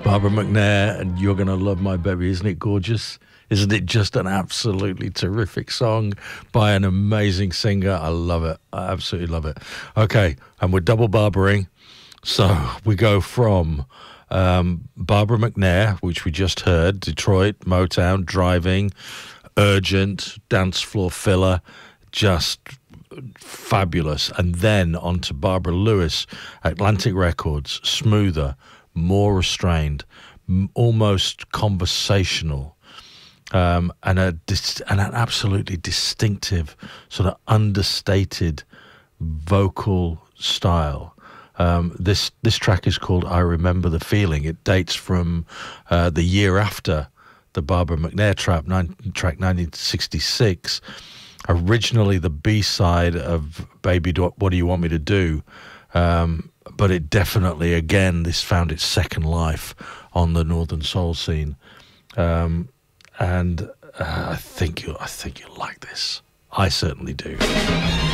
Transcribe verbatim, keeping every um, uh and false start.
Barbara McNair and You're Gonna Love My Baby. Isn't it gorgeous? Isn't it just an absolutely terrific song by an amazing singer? I love it. I absolutely love it. Okay, and we're double barbering. So we go from um, Barbara McNair, which we just heard, Detroit, Motown, Driving, Urgent, Dance Floor Filler, just fabulous. And then on to Barbara Lewis, Atlantic Records, smoother, more restrained, m- almost conversational, um, and, a dis- and an absolutely distinctive, sort of understated vocal style. Um, this this track is called I Remember the Feeling. It dates from uh, the year after the Barbara McNair trap, nine, track nineteen sixty-six, originally the B-side of Baby, Do- What Do You Want Me to Do? Um, but it definitely, again, this found its second life on the Northern Soul scene. Um, and uh, I think you I think you'll like this. I certainly do.